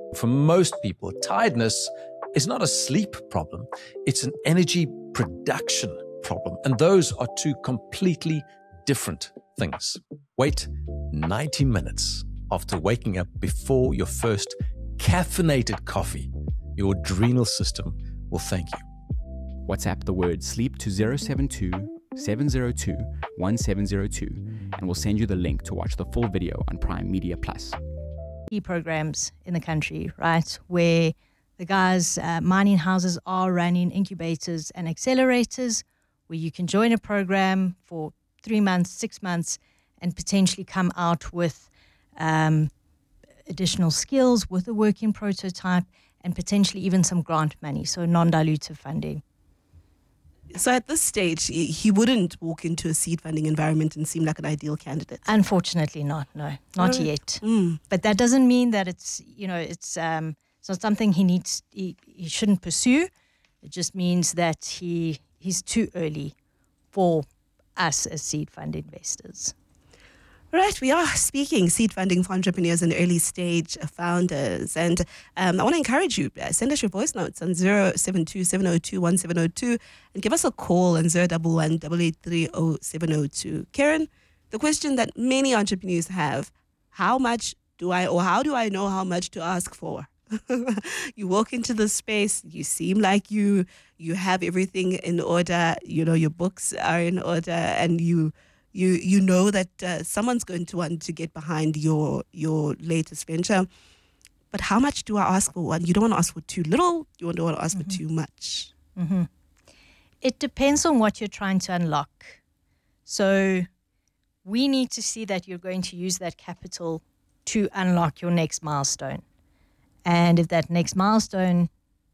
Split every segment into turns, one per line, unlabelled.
For most people, tiredness is not a sleep problem, it's an energy production problem. And those are two completely different things. Wait 90 minutes after waking up before your first caffeinated coffee. Your adrenal system will thank you.
WhatsApp the word sleep to 072 702 1702 and we'll send you the link to watch the full video on Prime Media Plus.
Programs in the country, right, where the guys, mining houses are running incubators and accelerators where you can join a program for 3 months, 6 months, and potentially come out with additional skills with a working prototype and potentially even some grant money, so non-dilutive funding.
So at this stage, he wouldn't walk into a seed funding environment and seem like an ideal candidate?
Unfortunately not, no, not yet. But that doesn't mean that it's not something he shouldn't pursue. It just means that he's too early for us as seed fund investors.
Right, we are speaking seed funding for entrepreneurs and early stage founders. And I want to encourage you, send us your voice notes on 072 702 1702 and give us a call on 011 883 0702. Karen, the question that many entrepreneurs have, how do I know how much to ask for? You walk into the space, you seem like you have everything in order, your books are in order, and you know that someone's going to want to get behind your latest venture. But how much do I ask for? And you don't want to ask for too little. You don't want to ask for too much.
Mm-hmm. It depends on what you're trying to unlock. So we need to see that you're going to use that capital to unlock your next milestone. And if that next milestone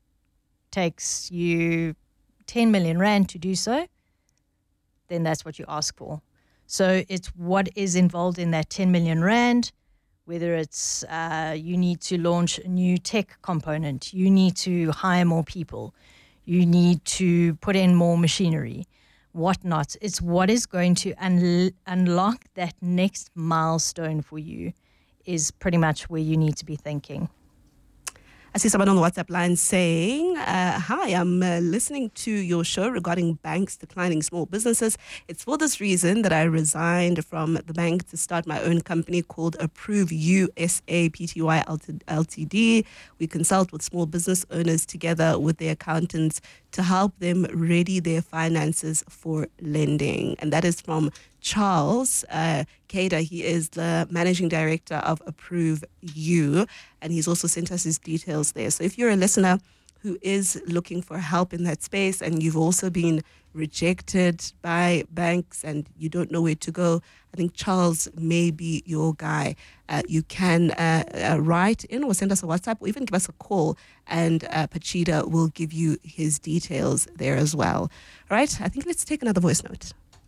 takes you 10 million rand to do so, then that's what you ask for. So it's what is involved in that 10 million rand, whether it's you need to launch a new tech component, you need to hire more people, you need to put in more machinery, whatnot. It's what is going to unlock that next milestone for you is pretty much where you need to be thinking.
I see someone on the WhatsApp line saying, hi, I'm listening to your show regarding banks declining small businesses. It's for this reason that I resigned from the bank to start my own company called Approve USA Pty Ltd. We consult with small business owners together with their accountants to help them ready their finances for lending. And that is from Charles Kader. He is the managing director of Approve U, and he's also sent us his details there. So if you're a listener who is looking for help in that space and you've also been rejected by banks and you don't know where to go, I think Charles may be your guy. You can write in or send us a WhatsApp or even give us a call, and Pachida will give you his details there as well. All right, I think let's take another voice note.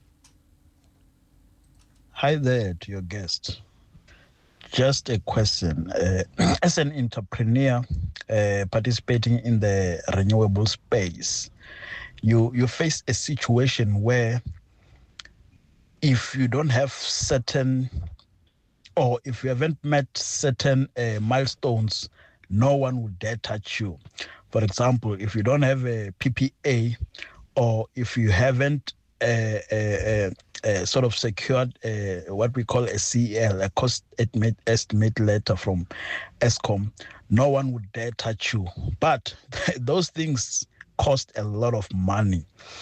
Hi there to your guest. Just a question. As an entrepreneur participating in the renewable space, you face a situation where if you don't have certain, or if you haven't met certain milestones, no one will dare touch you. For example, if you don't have a PPA, or if you haven't sort of secured what we call a CEL, a cost estimate letter from Eskom, no one would dare touch you. But those things cost a lot of money.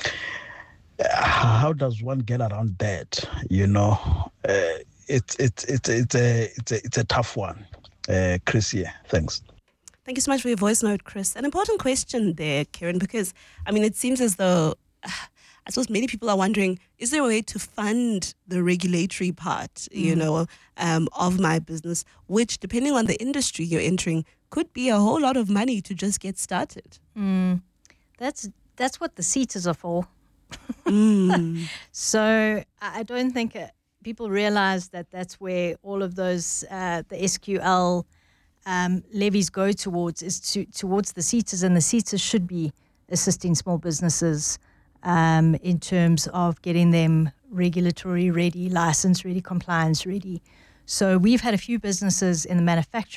How does one get around that? It's a tough one. Chris here. Thanks.
Thank you so much for your voice note, Chris. An important question there, Karen, because it seems as though I suppose many people are wondering, is there a way to fund the regulatory part, of my business, which, depending on the industry you're entering, could be a whole lot of money to just get started?
That's what the SETAs are for. So I don't think people realize that that's where all of those, the SQL levies go towards, is towards the SETAs, and the SETAs should be assisting small businesses in terms of getting them regulatory ready, license ready, compliance ready. So we've had a few businesses in the manufacturing